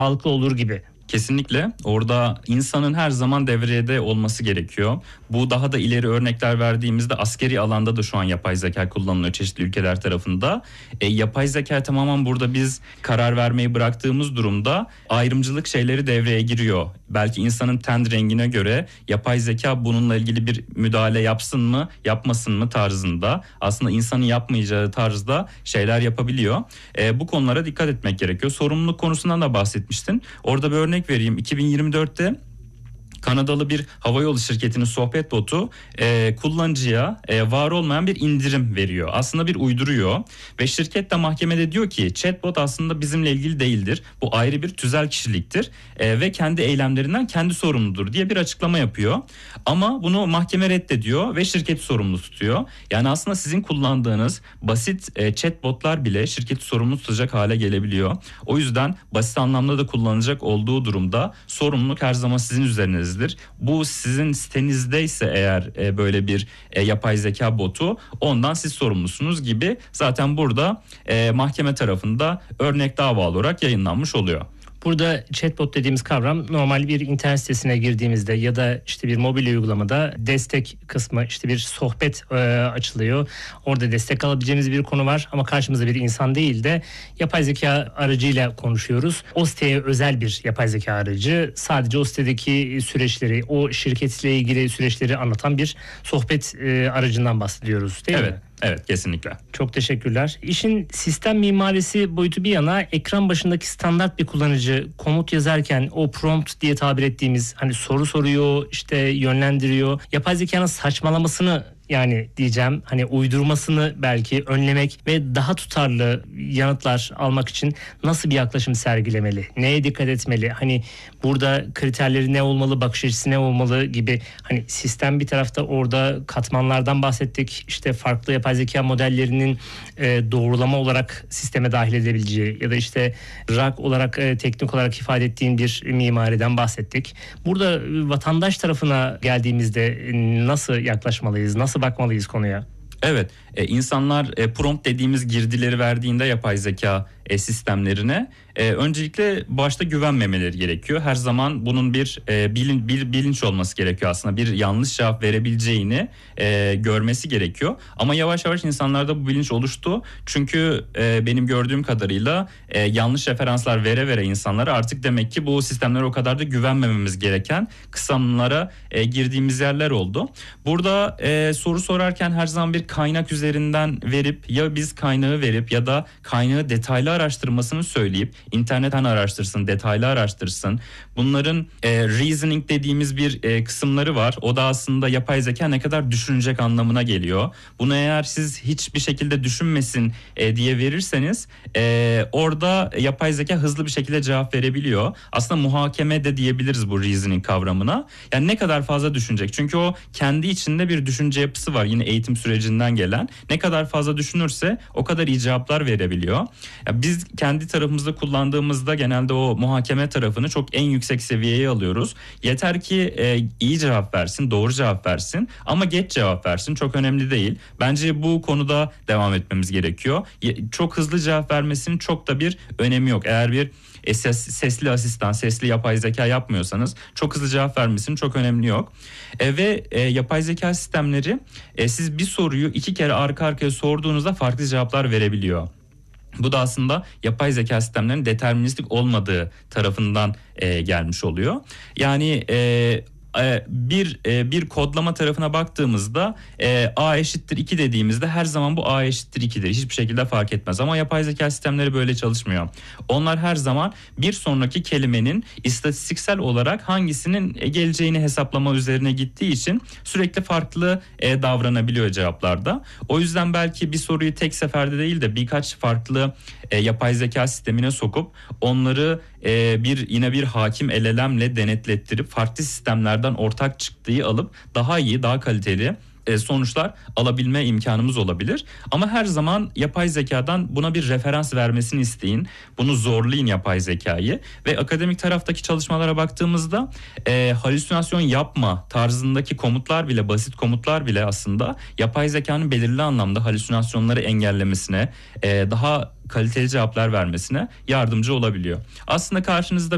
sağlıklı olur gibi. Kesinlikle orada insanın her zaman devrede olması gerekiyor. Bu daha da ileri örnekler verdiğimizde askeri alanda da şu an yapay zeka kullanılıyor çeşitli ülkeler tarafında. Yapay zeka tamamen burada biz karar vermeyi bıraktığımız durumda ayrımcılık şeyleri devreye giriyor. Belki insanın ten rengine göre yapay zeka bununla ilgili bir müdahale yapsın mı yapmasın mı tarzında, aslında insanın yapmayacağı tarzda şeyler yapabiliyor. Bu konulara dikkat etmek gerekiyor. Sorumluluk konusundan da bahsetmiştin. Orada bir örnek vereyim. 2024'te Kanadalı bir havayolu şirketinin sohbet botu kullanıcıya var olmayan bir indirim veriyor. Aslında bir uyduruyor ve şirket de mahkemede diyor ki chatbot aslında bizimle ilgili değildir. Bu ayrı bir tüzel kişiliktir ve kendi eylemlerinden kendi sorumludur diye bir açıklama yapıyor. Ama bunu mahkeme reddediyor ve şirket sorumlu tutuyor. Yani aslında sizin kullandığınız basit chatbotlar bile şirketi sorumlu tutacak hale gelebiliyor. O yüzden basit anlamda da kullanılacak olduğu durumda sorumluluk her zaman sizin üzerinizde. Bu sizin sitenizdeyse eğer böyle bir yapay zeka botu, ondan siz sorumlusunuz gibi zaten burada mahkeme tarafında örnek dava olarak yayınlanmış oluyor. Burada chatbot dediğimiz kavram normal bir internet sitesine girdiğimizde ya da işte bir mobil uygulamada destek kısmı, işte bir sohbet açılıyor. Orada destek alabileceğimiz bir konu var ama karşımızda bir insan değil de yapay zeka aracıyla konuşuyoruz. O siteye özel bir yapay zeka aracı sadece o sitedeki süreçleri, o şirketle ilgili süreçleri anlatan bir sohbet aracından bahsediyoruz değil mi? Evet, kesinlikle. Çok teşekkürler. İşin sistem mimarisi boyutu bir yana, ekran başındaki standart bir kullanıcı komut yazarken o prompt diye tabir ettiğimiz, hani soru soruyor, işte yönlendiriyor. Yapay zekanın saçmalamasını, yani diyeceğim, hani uydurmasını belki önlemek ve daha tutarlı yanıtlar almak için nasıl bir yaklaşım sergilemeli? Neye dikkat etmeli? Hani burada kriterleri ne olmalı, bakış açısı ne olmalı gibi, hani sistem bir tarafta, orada katmanlardan bahsettik. İşte farklı yapay zeka modellerinin doğrulama olarak sisteme dahil edebileceği ya da işte RAG olarak teknik olarak ifade ettiğin bir mimariden bahsettik. Burada vatandaş tarafına geldiğimizde nasıl yaklaşmalıyız? Nasıl bakmalıyız konuya? Evet, insanlar prompt dediğimiz girdileri verdiğinde yapay zeka sistemlerine öncelikle başta güvenmemeleri gerekiyor. Her zaman bunun bir bilinç olması gerekiyor aslında. Bir yanlış cevap verebileceğini görmesi gerekiyor. Ama yavaş yavaş insanlarda bu bilinç oluştu. Çünkü benim gördüğüm kadarıyla yanlış referanslar vere insanlara artık demek ki bu sistemlere o kadar da güvenmememiz gereken kısımlara girdiğimiz yerler oldu. Burada soru sorarken her zaman bir kaynak üzerinden verip, ya biz kaynağı verip ya da kaynağı detaylı araştırmasını söyleyip internetten araştırsın, detaylı araştırsın. Bunların reasoning dediğimiz bir kısımları var. O da aslında yapay zeka ne kadar düşünecek anlamına geliyor. Bunu eğer siz hiçbir şekilde düşünmesin diye verirseniz orada yapay zeka hızlı bir şekilde cevap verebiliyor. Aslında muhakeme de diyebiliriz bu reasoning kavramına. Yani ne kadar fazla düşünecek? Çünkü o kendi içinde bir düşünce yapısı var. Yine eğitim sürecinden gelen. Ne kadar fazla düşünürse o kadar iyi cevaplar verebiliyor. Ya biz kendi tarafımızda kullandığımızda genelde o muhakeme tarafını çok en yüksek seviyeye alıyoruz. Yeter ki iyi cevap versin, doğru cevap versin ama geç cevap versin, çok önemli değil. Bence bu konuda devam etmemiz gerekiyor. Çok hızlı cevap vermesinin çok da bir önemi yok. Eğer bir sesli asistan, sesli yapay zeka yapmıyorsanız çok hızlı cevap vermesinin çok önemli yok. Ve yapay zeka sistemleri siz bir soruyu 2 kere arka arkaya sorduğunuzda farklı cevaplar verebiliyor. Bu da aslında yapay zeka sistemlerinin deterministik olmadığı tarafından gelmiş oluyor. Yani bir kodlama tarafına baktığımızda A eşittir 2 dediğimizde her zaman bu A eşittir 2'dir. Hiçbir şekilde fark etmez. Ama yapay zeka sistemleri böyle çalışmıyor. Onlar her zaman bir sonraki kelimenin istatistiksel olarak hangisinin geleceğini hesaplama üzerine gittiği için sürekli farklı davranabiliyor cevaplarda. O yüzden belki bir soruyu tek seferde değil de birkaç farklı yapay zeka sistemine sokup onları yine bir hakim el elemle denetlettirip farklı sistemlerden ortak çıktığı alıp daha iyi, daha kaliteli sonuçlar alabilme imkanımız olabilir. Ama her zaman yapay zekadan buna bir referans vermesini isteyin. Bunu zorlayın yapay zekayı ve akademik taraftaki çalışmalara baktığımızda halüsinasyon yapma tarzındaki komutlar bile, basit komutlar bile aslında yapay zekanın belirli anlamda halüsinasyonları engellemesine, daha kaliteli cevaplar vermesine yardımcı olabiliyor. Aslında karşınızda